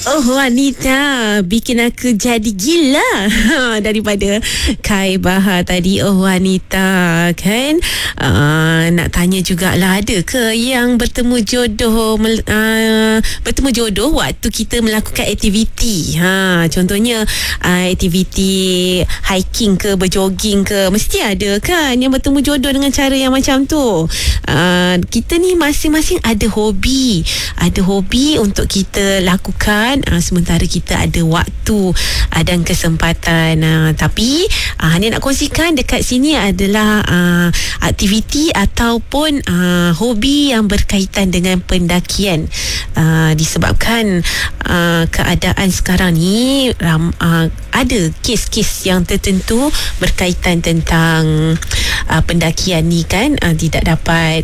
Oh, wanita bikin aku jadi gila. Daripada Kai Bahar tadi. Oh, wanita kan. Nak tanya jugalah, ada ke yang bertemu jodoh waktu kita melakukan aktiviti? Contohnya aktiviti hiking ke, berjoging ke, mesti ada kan yang bertemu jodoh dengan cara yang macam tu. Kita ni masing-masing ada hobi untuk kita lakukan, sementara kita ada waktu dan kesempatan. Tapi Hani nak kongsikan dekat sini adalah aktiviti ataupun hobi yang berkaitan dengan pendakian. Disebabkan keadaan sekarang ni ada kes-kes yang tertentu berkaitan tentang pendakian ni kan, tidak dapat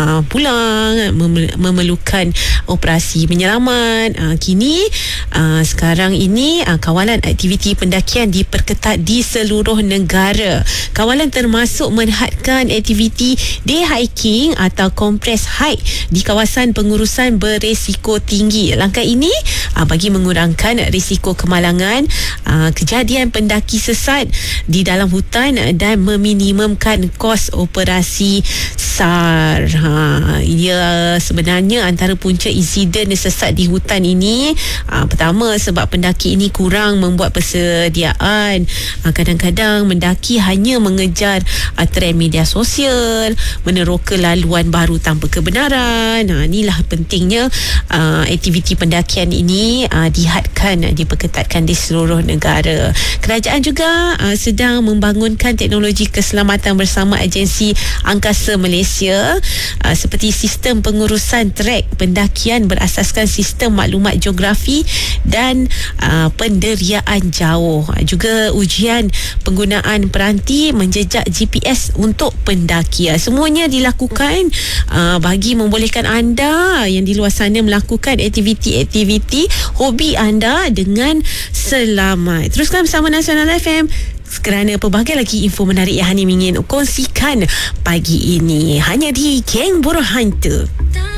pulang, memerlukan operasi penyelamat. Kini sekarang ini kawalan aktiviti pendakian diperketat di seluruh negara. Kawalan termasuk menghadkan aktiviti day hiking atau compress hike di kawasan pengurusan berisiko tinggi. Langkah ini bagi mengurangkan risiko kemalangan, kejadian pendaki sesat di dalam hutan dan meminimumkan kos operasi SAR. Ia sebenarnya antara punca insiden sesat di hutan ini. Pertama, sebab pendaki ini kurang membuat persediaan. Kadang-kadang mendaki hanya mengejar trend media sosial, meneroka laluan baru tanpa kebenaran. Inilah pentingnya aktiviti pendakian ini diperketatkan di seluruh negara. Kerajaan juga sedang membangunkan teknologi keselamatan bersama Agensi Angkasa Malaysia, seperti sistem pengurusan trek pendakian berasaskan sistem maklumat geografi dan penderiaan jauh. Juga ujian penggunaan peranti menjejak GPS untuk pendakian. Semuanya dilakukan bagi membolehkan anda yang di luar sana melakukan aktiviti hobi anda dengan selamat. Teruskan bersama Nasional FM kerana pelbagai lagi info menarik yang Hani ingin kongsikan pagi ini hanya di Geng Borah Hantu.